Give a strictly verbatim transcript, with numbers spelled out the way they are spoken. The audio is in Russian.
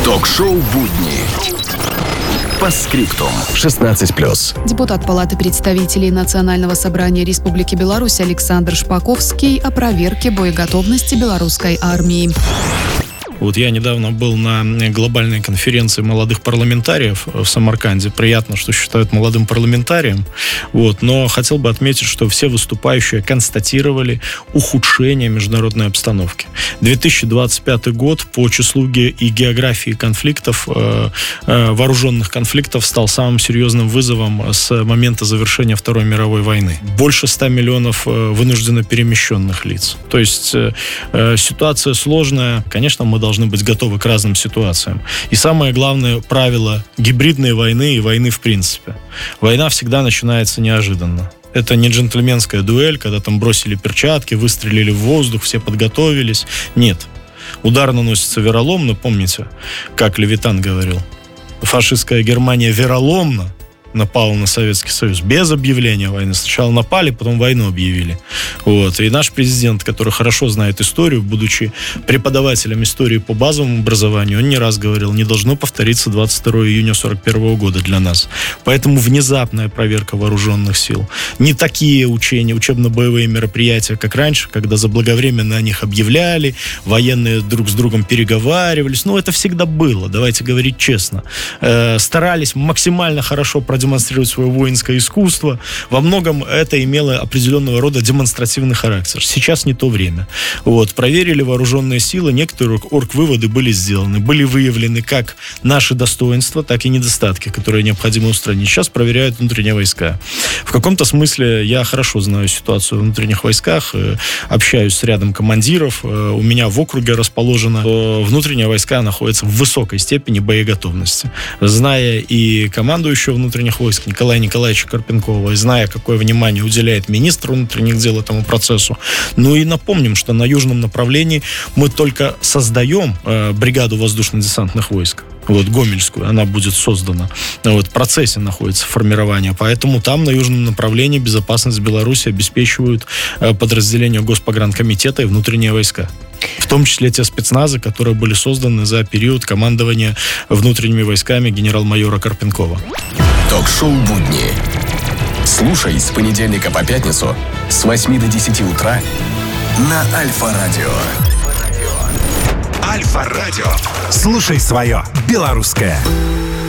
Ток-шоу «Будни». По скриптум. шестнадцать плюс. Депутат Палаты представителей Национального собрания Республики Беларусь Александр Шпаковский о проверке боеготовности белорусской армии. Вот я недавно был на глобальной конференции молодых парламентариев в Самарканде. Приятно, что считают молодым парламентарием. Вот. Но хотел бы отметить, что все выступающие констатировали ухудшение международной обстановки. две тысячи двадцать пятый год по числу ге- и географии конфликтов, э, э, вооруженных конфликтов, стал самым серьезным вызовом с момента завершения Второй мировой войны. Больше ста миллионов э, вынужденно перемещенных лиц. То есть э, э, ситуация сложная. Конечно, мы должны быть готовы к разным ситуациям. И самое главное правило гибридной войны и войны в принципе. Война всегда начинается неожиданно. Это не джентльменская дуэль, когда там бросили перчатки, выстрелили в воздух, все подготовились. Нет. Удар наносится вероломно, помните, как Левитан говорил. Фашистская Германия вероломно напала на Советский Союз без объявления войны. Сначала напали, потом войну объявили. Вот. И наш президент, который хорошо знает историю, будучи преподавателем истории по базовому образованию, он не раз говорил, не должно повториться двадцать второго июня сорок первого года для нас. Поэтому внезапная проверка вооруженных сил. Не такие учения, учебно-боевые мероприятия, как раньше, когда заблаговременно о них объявляли, военные друг с другом переговаривались. Ну, это всегда было, давайте говорить честно. Э, старались максимально хорошо продемонстрировать демонстрировать свое воинское искусство. Во многом это имело определенного рода демонстративный характер. Сейчас не то время. Вот. Проверили вооруженные силы, некоторые оргвыводы были сделаны. Были выявлены как наши достоинства, так и недостатки, которые необходимо устранить. Сейчас проверяют внутренние войска. В каком-то смысле я хорошо знаю ситуацию в внутренних войсках, общаюсь с рядом командиров. У меня в округе расположено. Внутренние войска находятся в высокой степени боеготовности. Зная и командующего внутренних войск Николая Николаевича Карпенкова, и зная, какое внимание уделяет министр внутренних дел этому процессу. Ну и напомним, что на южном направлении мы только создаем э, бригаду воздушно-десантных войск. Вот, Гомельскую, она будет создана. Вот, в процессе находится формирование. Поэтому там, на южном направлении, безопасность Беларуси обеспечивают э, подразделения Госпогранкомитета и внутренние войска. В том числе те спецназы, которые были созданы за период командования внутренними войсками генерал-майора Карпенкова. Ток-шоу «Будни». Слушай с понедельника по пятницу с восьми до десяти утра на Альфа-радио. Альфа-радио. Слушай свое белорусское.